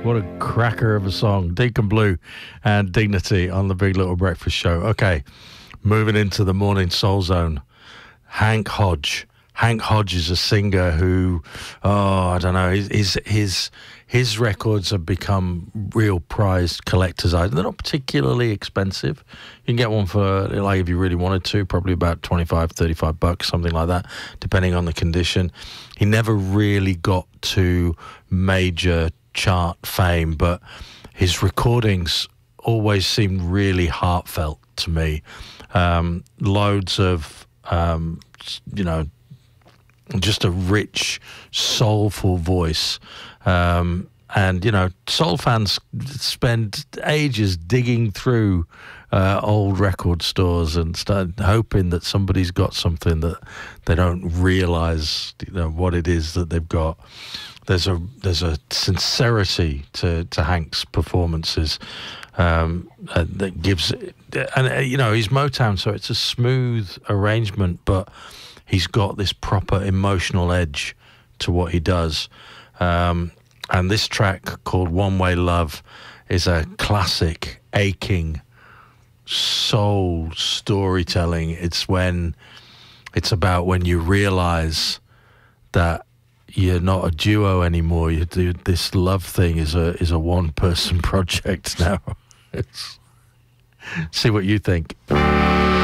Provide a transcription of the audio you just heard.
What a cracker of a song. Deacon Blue and Dignity on the Big Little Breakfast Show. Okay, moving into the Morning Soul Zone. Hank Hodge. Hank Hodge is a singer who, I don't know, his records have become real prized collector's items. They're not particularly expensive. You can get one for, like, if you really wanted to, probably about $25, $35, something like that, depending on the condition. He never really got to major chart fame, but his recordings always seemed really heartfelt to me. Loads of, just a rich, soulful voice. And, soul fans spend ages digging through old record stores and start hoping that somebody's got something that they don't realize, what it is that they've got. There's a sincerity to Hank's performances that gives, and he's Motown, so it's a smooth arrangement, but he's got this proper emotional edge to what he does. And this track called One Way Love is a classic, aching soul storytelling. It's about when you realize that you're not a duo anymore. This love thing is a one-person project now. See what you think.